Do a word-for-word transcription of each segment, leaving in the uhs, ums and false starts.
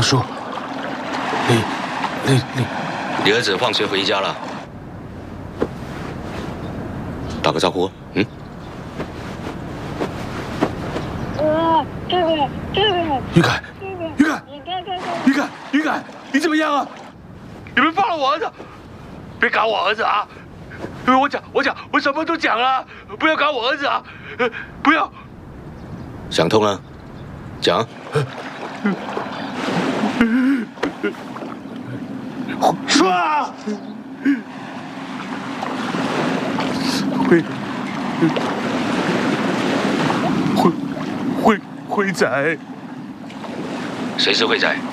叔，你、你、你， 你儿子放学回家了，打个招呼。嗯。 啊，这个，这个， 于凯，于凯，于凯，于凯，你怎么样啊？ 你们放了我儿子，别搞我儿子啊！我讲，我讲，我什么都讲了，不要搞我儿子啊！不要。 想通了，讲。 说啊！ 辉，辉，辉，辉仔， 谁是辉仔？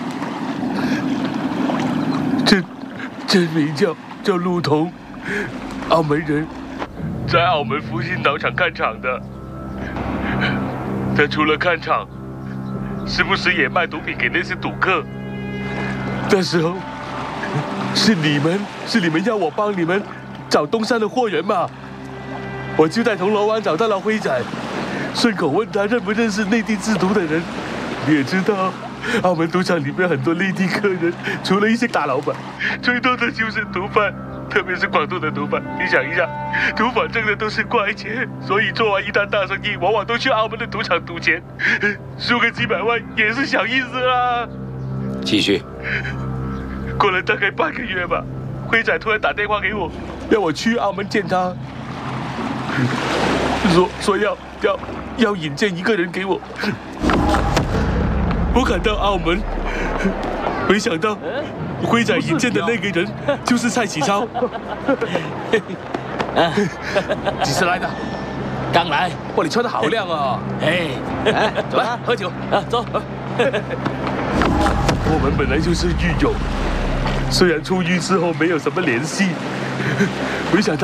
真真名叫叫陆彤，澳门人， 在澳门复兴岛场看场的。他除了看场，时不时也卖毒品给那些赌客。 那时候是你们是你们要我帮你们找东山的货源嘛？我就在铜锣湾找到了辉仔，顺口问他认不认识内地制毒的人。你也知道，澳门赌场里面很多内地客人，除了一些大老板，最多的就是毒贩，特别是广东的毒贩。你想一下，赌坊挣的都是怪钱，所以做完一单大生意，往往都去澳门的赌场赌钱，输个几百万也是小意思啊。 继续。 过了大概半个月吧，辉仔突然打电话给我，要我去澳门见他，说说要要要引荐一个人给我。我赶到澳门，没想到辉仔引荐的那个人就是蔡启超。几时来的？ 刚来。 哇，你穿得好亮哦！ 哎，哎，走吧，喝酒啊，走。 我们本来就是狱友，虽然出狱之后没有什么联系，没想到。